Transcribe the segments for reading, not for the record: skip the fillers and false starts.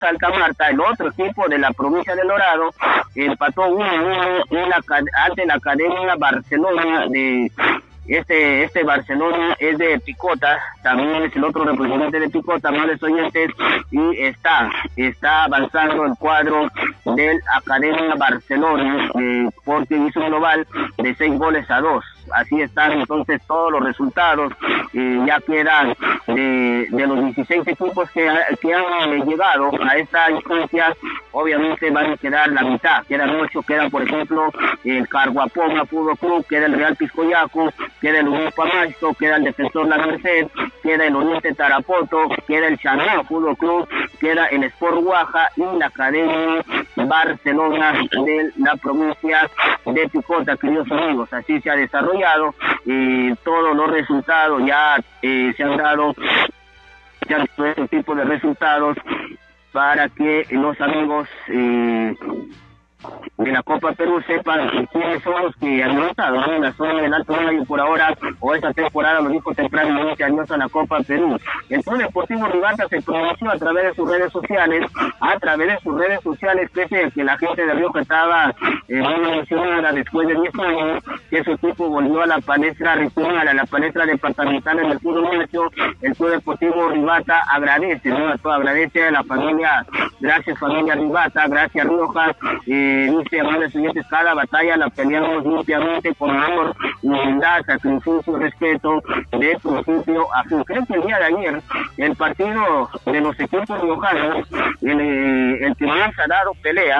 Santa Marta, el otro equipo de la provincia de Dorado, empató 1-1 ante la Academia Barcelona de este Barcelona es de Picota, también es el otro representante de Picota, amables oyentes, y está avanzando el cuadro del Academia Barcelona, porque hizo un global de 6-2. Así están entonces todos los resultados, ya quedan de los 16 equipos que han llegado a esta instancia, obviamente van a quedar la mitad, quedan 8, quedan por ejemplo el Carguapoma Fútbol Club, queda el Real Piscoyaco, queda el Unión Pamacho, queda el Defensor La Merced, queda el Oriente Tarapoto, queda el Chanao Fútbol Club, queda el Sport Guaja y la Academia Barcelona de la provincia de Picota, queridos amigos. Así se ha desarrollado, todos los resultados ya se han dado este tipo de resultados para que los amigos de la Copa Perú sepan quiénes son los que han anotado, ¿no? En la zona del Alto Mayo por ahora, o esta temporada, lo dijo temprano, se anota la Copa Perú. El Club Deportivo Rivata se pronunció a través de sus redes sociales, pese a que la gente de Rioja estaba muy emocionada después de 10 años, que su equipo volvió a la palestra regional, a la palestra departamental en el fútbol nuestro. El Club Deportivo Rivata agradece, ¿no? Agradece a la familia, gracias familia Rivata, gracias Rioja, dice, amables oyentes, cada batalla la peleamos limpiamente con amor, humildad, sacrificio, respeto, de principio a fin. Creo que el día de ayer, el partido de los equipos riojanos, el que más ha dado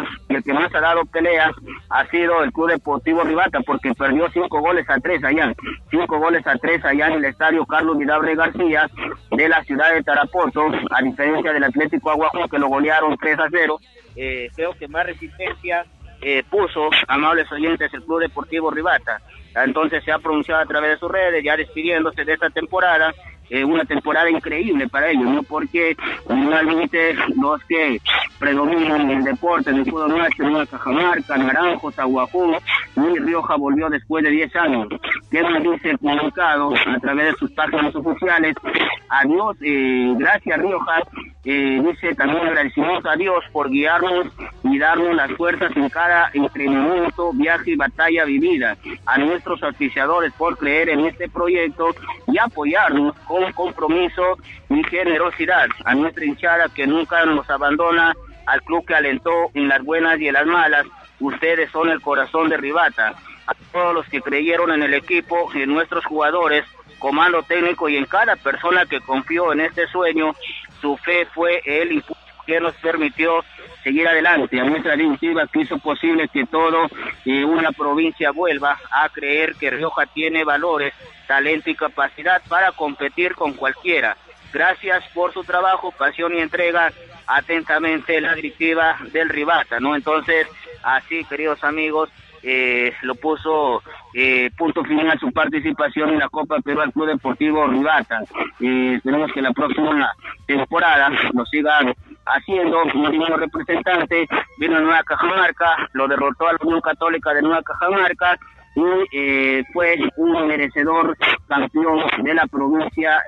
pelea, ha sido el Club Deportivo Rivata, porque perdió 5-3 allá, 5-3 allá en el estadio Carlos Vidabre García de la ciudad de Tarapoto, a diferencia del Atlético Aguajo, que lo golearon 3-0. Creo que más resistencia puso, amables oyentes, el Club Deportivo Rivata. Entonces se ha pronunciado a través de sus redes, ya despidiéndose de esta temporada, una temporada increíble para ellos, ¿no? Porque finalmente los que predominan en el deporte, en el fútbol nuestro, Nueva Cajamarca, Naranjos, Aguajú, y Rioja volvió después de 10 años. ¿Qué nos dice el comunicado a través de sus páginas oficiales? Adiós, gracias Rioja, dice también agradecimiento a Dios por guiarnos y darnos las fuerzas en cada entrenamiento, viaje y batalla vivida, a nuestros auspiciadores por creer en este proyecto y apoyarnos con compromiso y generosidad, a nuestra hinchada que nunca nos abandona, al club que alentó en las buenas y en las malas. Ustedes son el corazón de Rivata. A todos los que creyeron en el equipo, en nuestros jugadores, comando técnico y en cada persona que confió en este sueño, su fe fue el impulso que nos permitió seguir adelante. A nuestra directiva que hizo posible que una provincia vuelva a creer que Rioja tiene valores, talento y capacidad para competir con cualquiera. Gracias por su trabajo, pasión y entrega. Atentamente la directiva del Rivata, ¿no? Entonces, así, queridos amigos, lo puso punto final su participación en la Copa Perú al Club Deportivo Rivata. Esperemos que la próxima temporada lo sigan haciendo. Un mismo representante vino a Nueva Cajamarca, lo derrotó a la Unión Católica de Nueva Cajamarca y fue un merecedor campeón de la provincia,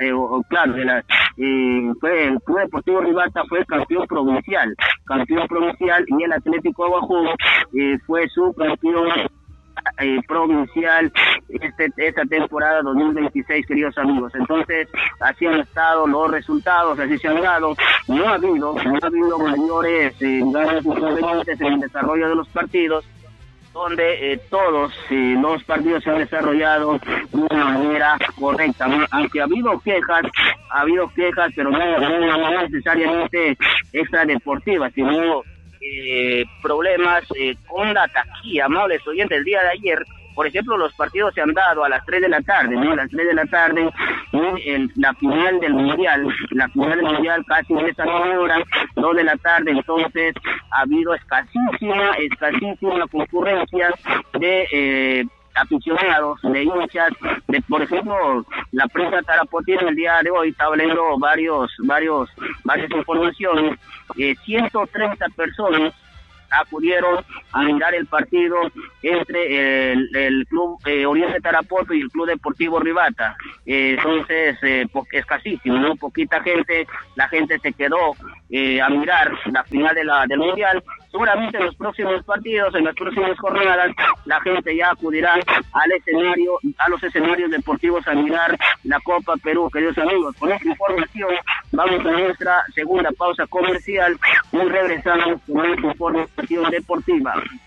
fue el Club Deportivo Rivata fue campeón provincial, y el Atlético Aguajú fue su campeón provincial esta temporada 2026, queridos amigos. Entonces, así han estado los resultados, así se han dado. No ha habido mayores inconvenientes en el desarrollo de los partidos, donde todos los partidos se han desarrollado de una manera correcta, ¿no? Aunque ha habido quejas, pero no necesariamente extradeportivas, sino problemas con la taquilla, amables oyentes. El día de ayer, por ejemplo, los partidos se han dado a las 3 de la tarde, ¿no? A las 3 de la tarde, la final del mundial casi en esa hora, 2 de la tarde. Entonces ha habido escasísima concurrencia de aficionados, de hinchas, por ejemplo, la prensa tarapotina el día de hoy está hablando varias informaciones. 130 personas acudieron a mirar el partido entre el Club Oriente Tarapoto y el Club Deportivo Rivata. Entonces, escasísimo, ¿no? Poquita gente, la gente se quedó a mirar la final del Mundial. Seguramente en los próximos partidos, en las próximas jornadas, la gente ya acudirá a los escenarios deportivos a mirar la Copa Perú, queridos amigos. Con esta información vamos a nuestra segunda pausa comercial y regresamos con esta información deportiva.